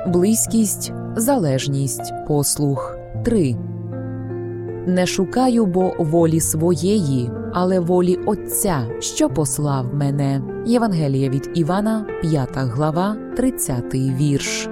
Близькість, залежність, послух. 3. Не шукаю бо волі своєї, але волі Отця, що послав мене. Євангеліє від Івана, 5 глава, 30 вірш.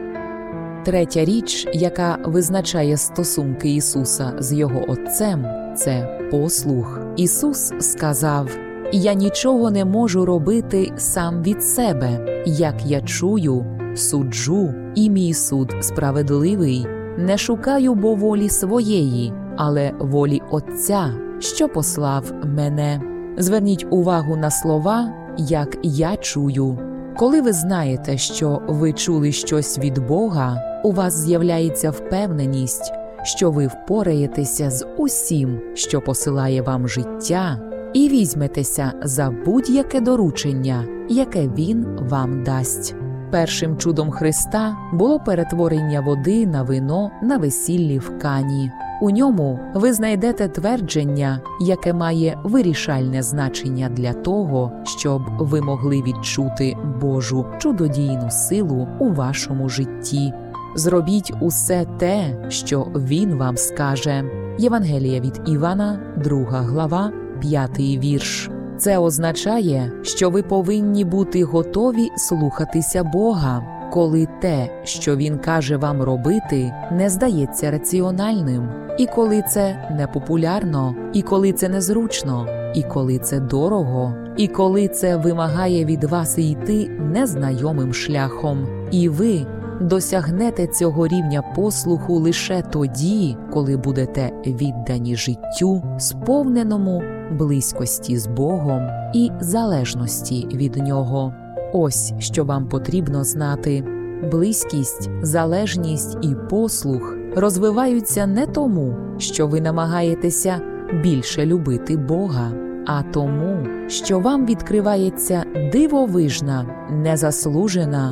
Третя річ, яка визначає стосунки Ісуса з Його Отцем, це послух. Ісус сказав: «Я нічого не можу робити сам від себе. Як я чую, суджу, і мій суд справедливий. Не шукаю бо волі своєї, але волі Отця, що послав мене». Зверніть увагу на слова «як я чую». Коли ви знаєте, що ви чули щось від Бога, у вас з'являється впевненість, що ви впораєтеся з усім, що посилає вам життя, і візьметеся за будь-яке доручення, яке Він вам дасть. Першим чудом Христа було перетворення води на вино на весіллі в Кані. У ньому ви знайдете твердження, яке має вирішальне значення для того, щоб ви могли відчути Божу чудодійну силу у вашому житті. Зробіть усе те, що Він вам скаже. Євангеліє від Івана, 2 глава, 5 вірш. Це означає, що ви повинні бути готові слухатися Бога, коли те, що Він каже вам робити, не здається раціональним, і коли це непопулярно, і коли це незручно, і коли це дорого, і коли це вимагає від вас йти незнайомим шляхом. І ви досягнете цього рівня послуху лише тоді, коли будете віддані життю, сповненому близькості з Богом і залежності від Нього. Ось що вам потрібно знати. Близькість, залежність і послух розвиваються не тому, що ви намагаєтеся більше любити Бога, а тому, що вам відкривається дивовижна, незаслужена,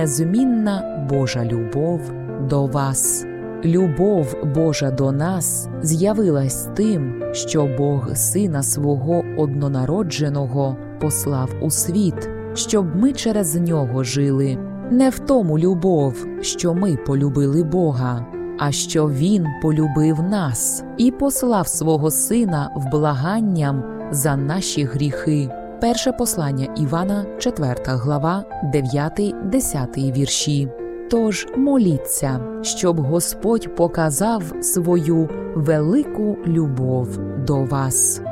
незмінна Божа любов до вас. Любов Божа до нас з'явилась тим, що Бог Сина Свого Однонародженого послав у світ, щоб ми через Нього жили. Не в тому любов, що ми полюбили Бога, а що Він полюбив нас і послав свого Сина вблаганням за наші гріхи. Перше послання Івана, 4 глава, 9-10 вірші. Тож моліться, щоб Господь показав свою велику любов до вас.